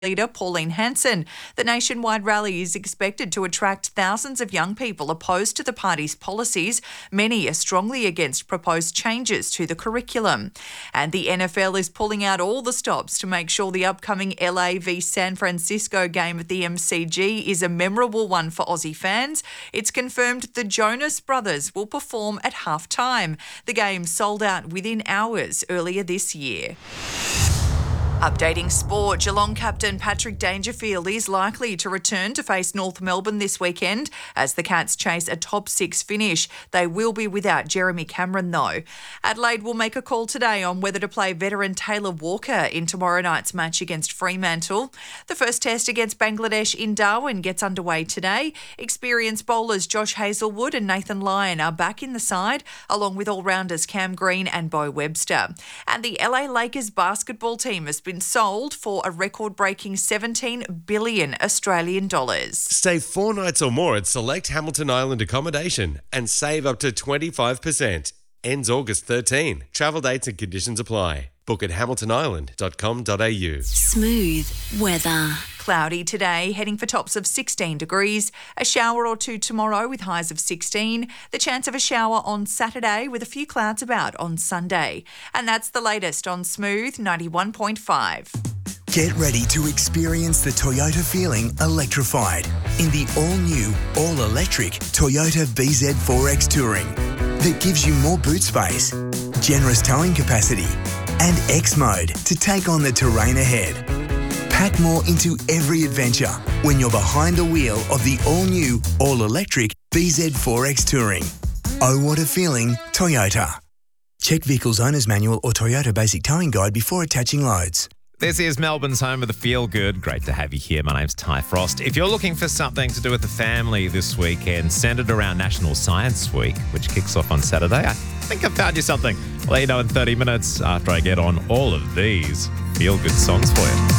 leader Pauline Hanson. The nationwide rally is expected to attract thousands of young people opposed to the party's policies. Many are strongly against proposed changes to the curriculum. And the NFL is pulling out all the stops to make sure the upcoming LA v San Francisco game at the MCG is a memorable one for Aussie fans. It's confirmed the Jonas Brothers will perform at halftime. The game sold out within hours earlier this year. Updating sport, Geelong captain Patrick Dangerfield is likely to return to face North Melbourne this weekend as the Cats chase a top 6 finish. They will be without Jeremy Cameron though. Adelaide will make a call today on whether to play veteran Taylor Walker in tomorrow night's match against Fremantle. The first test against Bangladesh in Darwin gets underway today. Experienced bowlers Josh Hazlewood and Nathan Lyon are back in the side, along with all-rounders Cam Green and Beau Webster. And the LA Lakers basketball team has been sold for a record-breaking 17 billion Australian dollars. Stay 4 nights or more at select Hamilton Island accommodation and save up to 25%. Ends August 13. Travel dates and conditions apply. Book at hamiltonisland.com.au. Smooth weather. Cloudy today, heading for tops of 16 degrees. A shower or two tomorrow with highs of 16. The chance of a shower on Saturday with a few clouds about on Sunday. And that's the latest on Smooth 91.5. Get ready to experience the Toyota feeling electrified in the all-new, all-electric Toyota BZ4X Touring that gives you more boot space, generous towing capacity and X-Mode to take on the terrain ahead. Pack more into every adventure when you're behind the wheel of the all-new, all-electric BZ4X Touring. Oh, what a feeling, Toyota. Check Vehicle's Owner's Manual or Toyota Basic Towing Guide before attaching loads. This is Melbourne's home of the Feel Good. Great to have you here. My name's Ty Frost. If you're looking for something to do with the family this weekend, centred around National Science Week, which kicks off on Saturday, I think I've found you something. I'll let you know in 30 minutes after I get on all of these Feel Good songs for you.